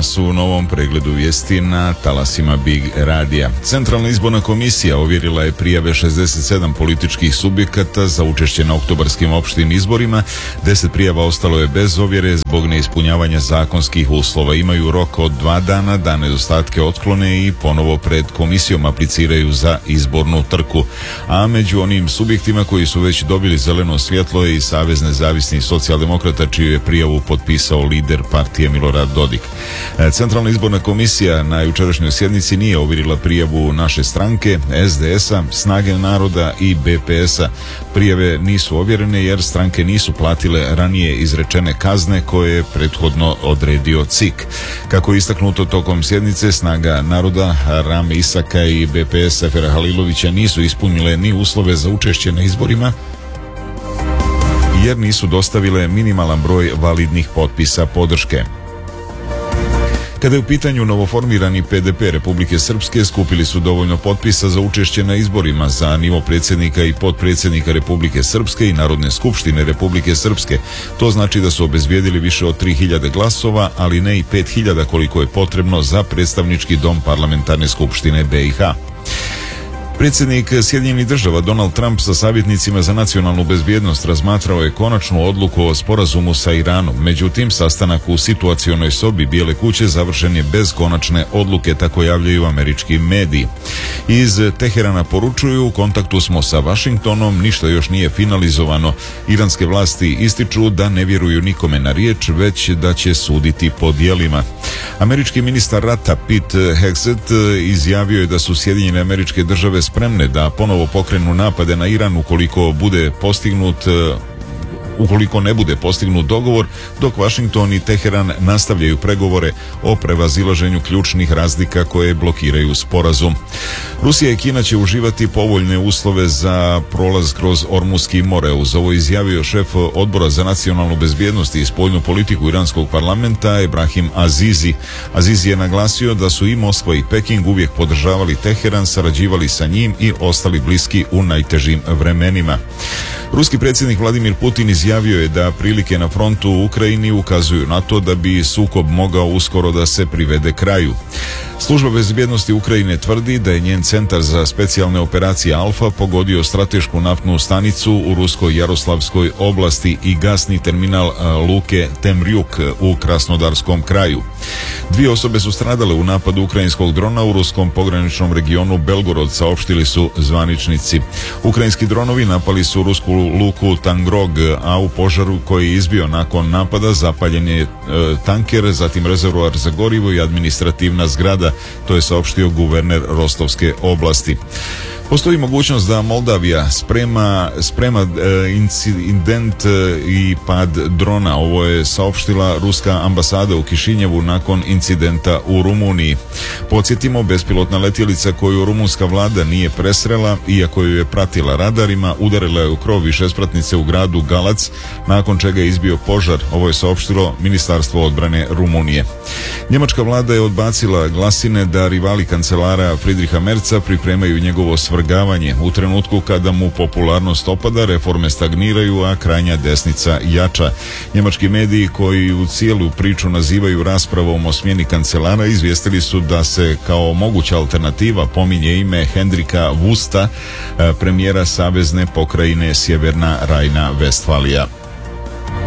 vas u novom pregledu vijesti na talasima Big Radija. Centralna izborna komisija ovjerila je prijave 67 političkih subjekata za učešće na oktobarskim opštim izborima. 10 prijava ostalo je bez ovjere zbog neispunjavanja zakonskih uslova. Imaju rok od 2 dana da nedostatke otklone i ponovo pred komisijom apliciraju za izbornu trku. A među onim subjektima koji su već dobili zeleno svjetlo je i Savez nezavisnih socijaldemokrata, čiju je prijavu potpisao lider partije Milorad Dodik. Centralna izborna komisija na jučerašnjoj sjednici nije ovjerila prijavu Naše stranke, SDS-a, Snage naroda i BPS-a. Prijave nisu ovjerene jer stranke nisu platile ranije izrečene kazne koje je prethodno odredio CIK. Kako je istaknuto tokom sjednice, Snaga naroda Rame Isaka i BPS Sefera Halilovića nisu ispunile ni uslove za učešće na izborima jer nisu dostavile minimalan broj validnih potpisa podrške. Kada je u pitanju novoformirani PDP Republike Srpske, skupili su dovoljno potpisa za učešće na izborima za nivo predsjednika i potpredsjednika Republike Srpske i Narodne skupštine Republike Srpske. To znači da su obezbijedili više od 3000 glasova, ali ne i 5000 koliko je potrebno za predstavnički dom parlamentarne skupštine BiH. Predsjednik Sjedinjenih država Donald Trump sa savjetnicima za nacionalnu bezbjednost razmatrao je konačnu odluku o sporazumu sa Iranom. Međutim, sastanak u situacionoj sobi Bijele kuće završen je bez konačne odluke, tako javljaju američki mediji. Iz Teherana poručuju: u kontaktu smo sa Vašingtonom, ništa još nije finalizovano. Iranske vlasti ističu da ne vjeruju nikome na riječ, već da će suditi po djelima. Američki ministar rata Pete Hegseth izjavio je da su Sjedinjene Američke Države spremne da ponovo pokrenu napade na Iran ukoliko ne bude postignut dogovor, dok Washington i Teheran nastavljaju pregovore o prevazilaženju ključnih razlika koje blokiraju sporazum. Rusija i Kina će uživati povoljne uslove za prolaz kroz Ormuski more. Uz ovo izjavio šef Odbora za nacionalnu bezbjednost i spoljnu politiku iranskog parlamenta Ebrahim Azizi. Azizi je naglasio da su i Moskva i Peking uvijek podržavali Teheran, sarađivali sa njim i ostali bliski u najtežim vremenima. Ruski predsjednik Vladimir Putin izjavio je da prilike na frontu u Ukrajini ukazuju na to da bi sukob mogao uskoro da se privede kraju. Služba bezbjednosti Ukrajine tvrdi da je njen centar za specijalne operacije Alfa pogodio stratešku naftnu stanicu u ruskoj Jaroslavskoj oblasti i gasni terminal luke Temrjuk u Krasnodarskom kraju. 2 osobe su stradale u napadu ukrajinskog drona u ruskom pograničnom regionu Belgorod, saopštili su zvaničnici. Ukrajinski dronovi napali su rusku luku Tangrog, a u požaru koji je izbio nakon napada zapaljen je tanker, zatim rezervoar za gorivo i administrativna zgrada. To je saopštio guverner Rostovske oblasti. Postoji mogućnost da Moldavija sprema incident i pad drona. Ovo je saopštila ruska ambasada u Kišinjevu nakon incidenta u Rumuniji. Podsjetimo, bespilotna letjelica koju rumunska vlada nije presrela, iako ju je pratila radarima, udarila je u krov višespratnice u gradu Galac, nakon čega je izbio požar. Ovo je saopštilo Ministarstvo odbrane Rumunije. Njemačka vlada je odbacila glasine da rivali kancelara Friedricha Merza pripremaju njegovo svrgavanje. U trenutku kada mu popularnost opada, reforme stagniraju, a krajnja desnica jača. Njemački mediji koji u cijelu priču nazivaju raspravom o smjeni kancelara izvijestili su da se kao moguća alternativa pominje ime Hendrika Wusta, premijera savezne pokrajine Sjeverna Rajna-Vestfalija.